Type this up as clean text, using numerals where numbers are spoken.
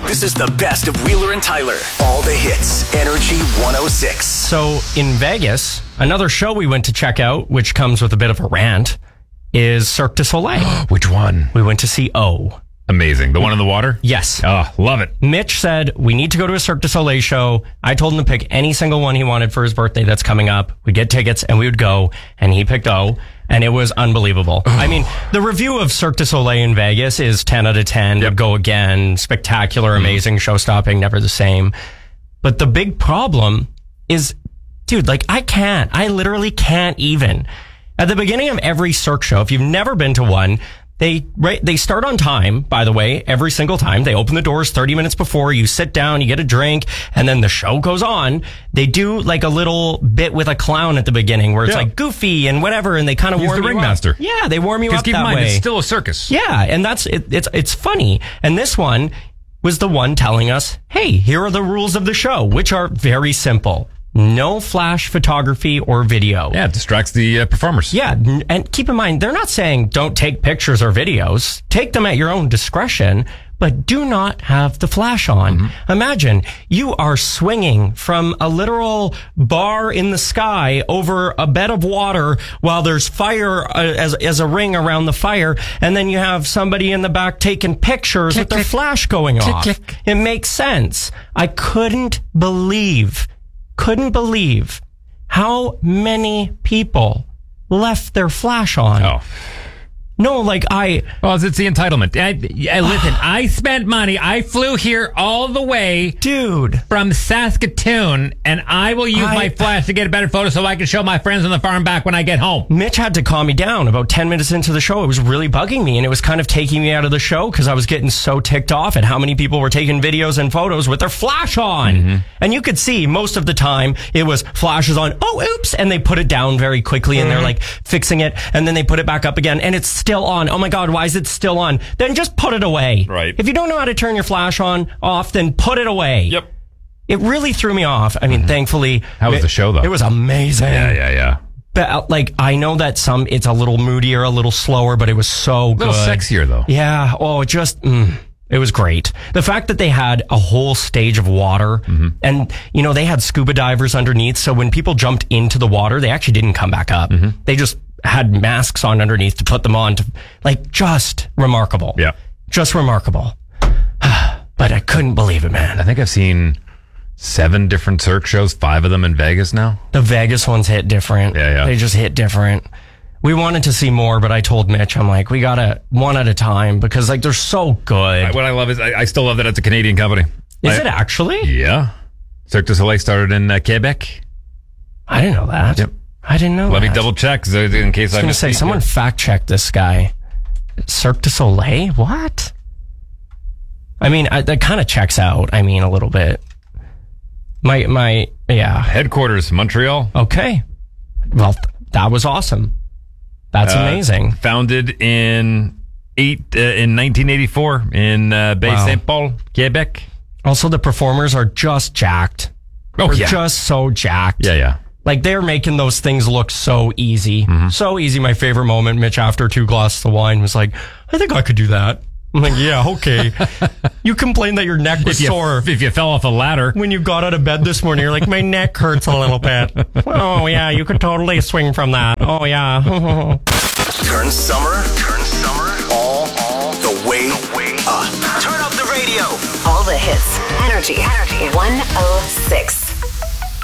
This is the best of Wheeler and Tyler. All the hits. Energy 106. So in Vegas, another show we went to check out, which comes with a bit of a rant, is Cirque du Soleil. Which one? We went to see O. Amazing. The one in the water? Yes. Oh, love it. Mitch said, we need to go to a Cirque du Soleil show. I told him to pick any single one he wanted for his birthday that's coming up. We'd get tickets and we would go. And he picked O. And it was unbelievable. I mean, the review of Cirque du Soleil in Vegas is 10 out of 10. Would go again. Spectacular, amazing, show-stopping, never the same. But the big problem is, dude, like, I literally can't even. At the beginning of every Cirque show, if you've never been to one, they start on time, by the way, every single time. They open the doors 30 minutes before. You sit down, you get a drink, and then the show goes on. They do like a little bit with a clown at the beginning where it's like goofy and whatever, and they kind of warm the you ringmaster. up. Yeah, they warm you up keep that in mind, way. it's still a circus. Yeah, and that's it. It's funny. And this one was the one telling us, hey, here are the rules of the show, which are very simple. No flash photography or video. Yeah, it distracts the performers. Yeah, and keep in mind, they're not saying don't take pictures or videos. Take them at your own discretion, but do not have the flash on. Mm-hmm. Imagine you are swinging from a literal bar in the sky over a bed of water while there's fire as a ring around the fire, and then you have somebody in the back taking pictures with their flash going off. It makes sense. I couldn't believe how many people left their flash on. Oh. No, like Well, it's the entitlement. Listen, I spent money. I flew here all the way, dude, from Saskatoon, and I will use my flash to get a better photo so I can show my friends on the farm back when I get home. Mitch had to calm me down about 10 minutes into the show. It was really bugging me, and it was kind of taking me out of the show because I was getting so ticked off at how many people were taking videos and photos with their flash on. Mm-hmm. And you could see most of the time it was flashes on. Oh, oops. And they put it down very quickly, and they're like fixing it, and then they put it back up again, and it's still on. Oh my God, why is it still on? Then just put it away. Right. If you don't know how to turn your flash off, then put it away. Yep. It really threw me off. I mean, thankfully. How was the show, though? It was amazing. Yeah. But like, I know that it's a little moodier, a little slower, but it was so good. A little sexier, though. Yeah. Oh, it was great. The fact that they had a whole stage of water and, they had scuba divers underneath. So when people jumped into the water, they actually didn't come back up. Mm-hmm. They just had masks on underneath to put them on just remarkable. Yeah. Just remarkable. But I couldn't believe it, man. I think I've seen 7 different Cirque shows, 5 of them in Vegas now. The Vegas ones hit different. Yeah. They just hit different. We wanted to see more, but I told Mitch, I'm like, we gotta one at a time because they're so good. What I love is I still love that it's a Canadian company. Is it actually? Yeah. Cirque du Soleil started in Quebec. I didn't know that. Yep. I didn't know Let that. me double check in case I was going to say, someone fact check this guy. Cirque du Soleil? What? I mean, that kind of checks out. I mean, a little bit. Yeah. Headquarters, Montreal. Okay. Well, that was awesome. That's amazing. Founded in 1984 in Bay Saint Paul, Quebec. Also, the performers are just jacked. Oh, They're yeah. just so jacked. Yeah. Like, they're making those things look so easy. Mm-hmm. So easy. My favorite moment, Mitch, after 2 glasses of wine, was like, I think I could do that. I'm like, yeah, okay. You complained that your neck was sore. If you fell off a ladder. When you got out of bed this morning, you're like, my neck hurts a little bit. Oh, yeah, you could totally swing from that. Oh, yeah. Turn summer all the way up. Turn up the radio. All the hits. Energy 106.